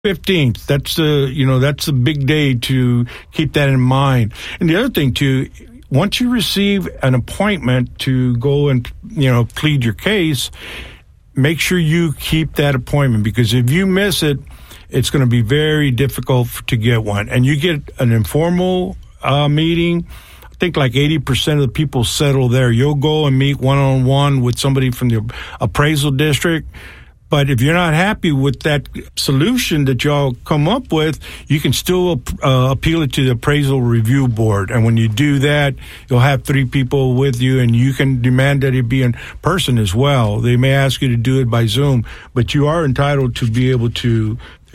15th. That's the big day to keep that in mind. And the other thing too, once you receive an appointment to go and, plead your case, make sure you keep that appointment, because if you miss it, it's going to be very difficult to get one. And you get an informal meeting. I think like 80% of the people settle there. You'll go and meet one-on-one with somebody from the appraisal district. But if you're not happy with that solution that y'all come up with, you can still appeal it to the appraisal review board. And when you do that, you'll have 3 people with you, and you can demand that it be in person as well. They may ask you to do it by Zoom, but you are entitled to be able to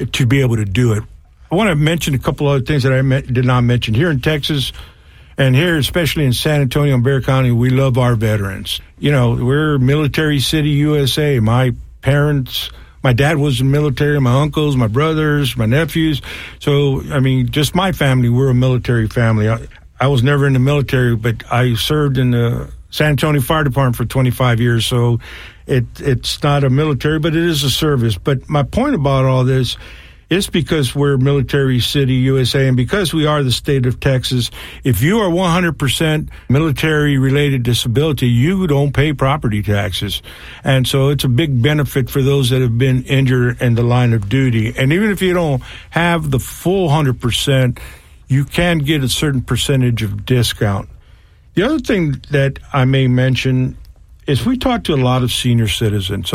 do it. I want to mention a couple other things that I did not mention. Here in Texas, and here, especially in San Antonio and Bexar County, we love our veterans. We're Military City, USA. My parents, my dad was in the military, my uncles, my brothers, my nephews. So, just my family, we're a military family. I was never in the military, but I served in the San Antonio Fire Department for 25 years. So it's not a military, but it is a service. But my point about all this is because we're Military City, USA, and because we are the state of Texas, if you are 100% military-related disability, you don't pay property taxes. And so it's a big benefit for those that have been injured in the line of duty. And even if you don't have the full 100%, you can get a certain percentage of discount. The other thing that I may mention is we talk to a lot of senior citizens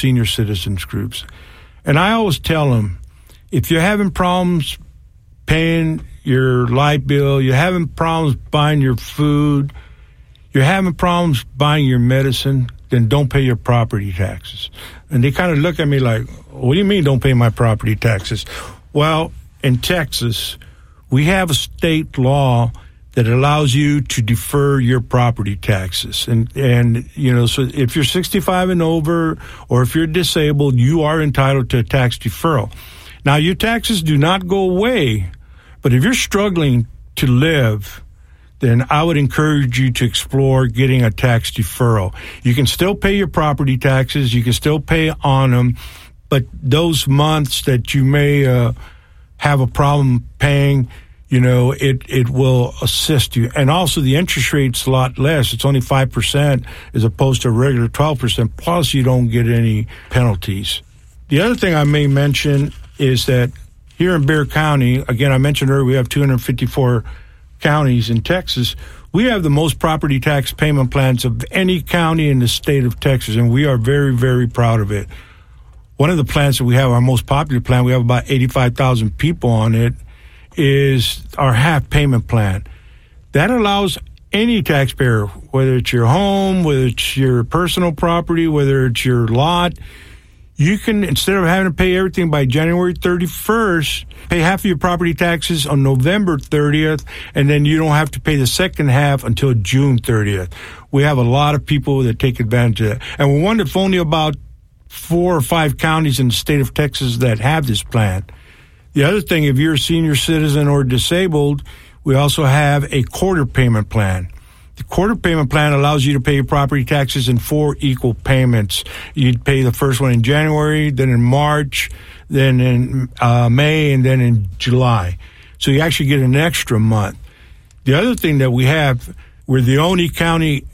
groups, and I always tell them, if you're having problems paying your light bill, you're having problems buying your food, you're having problems buying your medicine, then don't pay your property taxes. And they kind of look at me like, what do you mean don't pay my property taxes? Well, in Texas, we have a state law that allows you to defer your property taxes. And so if you're 65 and over, or if you're disabled, you are entitled to a tax deferral. Now, your taxes do not go away, but if you're struggling to live, then I would encourage you to explore getting a tax deferral. You can still pay your property taxes, you can still pay on them, but those months that you may have a problem paying, it will assist you. And also the interest rate's a lot less. It's only 5% as opposed to a regular 12%, plus you don't get any penalties. The other thing I may mention is that here in Bexar County, again, I mentioned earlier, we have 254 counties in Texas. We have the most property tax payment plans of any county in the state of Texas, and we are very, very proud of it. One of the plans that we have, our most popular plan, we have about 85,000 people on it, is our half payment plan. That allows any taxpayer, whether it's your home, whether it's your personal property, whether it's your lot, you can, instead of having to pay everything by January 31st, pay half of your property taxes on November 30th, and then you don't have to pay the second half until June 30th. We have a lot of people that take advantage of that. And we're one of only about 4 or 5 counties in the state of Texas that have this plan. The other thing, if you're a senior citizen or disabled, we also have a quarter payment plan. The quarter payment plan allows you to pay your property taxes in 4 equal payments. You'd pay the first one in January, then in March, then in May, and then in July. So you actually get an extra month. The other thing that we have, we're the only county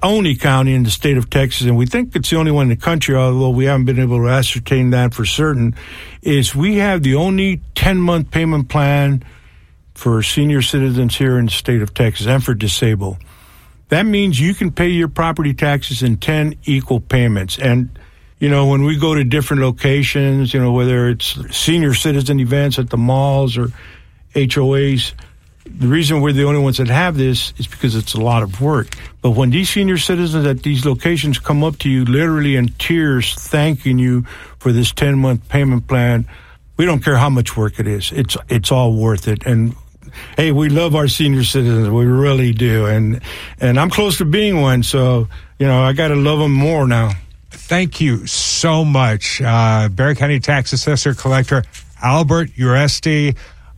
in the state of Texas, and we think it's the only one in the country, although we haven't been able to ascertain that for certain, is we have the only 10-month payment plan for senior citizens here in the state of Texas and for disabled. That means you can pay your property taxes in 10 equal payments. And, when we go to different locations, whether it's senior citizen events at the malls or HOAs, the reason we're the only ones that have this is because it's a lot of work. But when these senior citizens at these locations come up to you literally in tears thanking you for this 10-month payment plan, we don't care how much work it is. It's all worth it. And hey, we love our senior citizens. We really do. And I'm close to being one, so, I got to love them more now. Thank you so much, Bexar County Tax Assessor Collector Albert Uresti.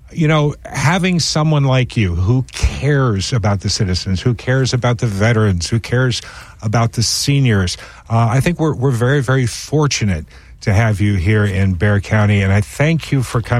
Having someone like you who cares about the citizens, who cares about the veterans, who cares about the seniors, I think we're very, very fortunate to have you here in Bexar County, and I thank you for coming